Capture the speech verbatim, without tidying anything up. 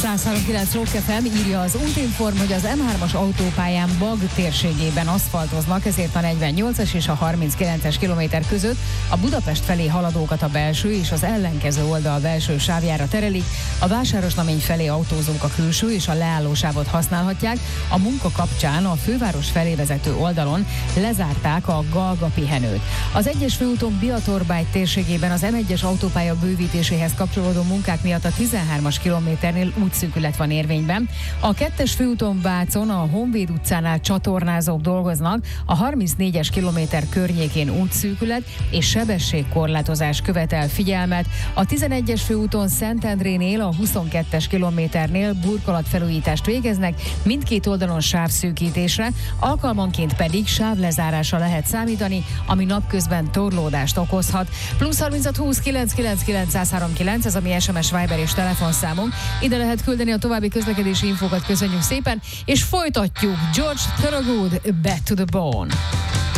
száz három egész kilenc Rock ef em, írja az Útinform, hogy az em hármas autópályán Bag térségében aszfaltoznak, ezért a negyvennyolcas és a harminckilences kilométer között a Budapest felé haladókat a belső és az ellenkező oldal belső sávjára terelik, a Vásárosnamény felé autózók a külső és a leállósávot használhatják, a munka kapcsán a főváros felé vezető oldalon lezárták a Galga pihenőt. Az egyes főúton Biatorbágy térségében az em egyes autópálya bővítéséhez kapcsolódó munkák miatt a tizenhármas kilométernél útszűkület van érvényben. A kettes főúton Vácon a Honvéd utcánál csatornázók dolgoznak, a harmincnégyes kilométer környékén útszűkület és sebességkorlátozás követel figyelmet. A tizenegyes főúton Szentendrénél a huszonkettes kilométernél burkolatfelújítást végeznek, mindkét oldalon sávszűkítésre, alkalmanként pedig sávlezárásra lehet számítani, ami napközben torlódást okozhat. Plusz harminchat húsz kilenc kilenc kilenc nulla három kilenc, ez a mi es em es, Viber és telefonszámunk. Ide lehet küldeni a további közlekedési infókat, köszönjük szépen, és folytatjuk. George Thorogood, Back to the Bone.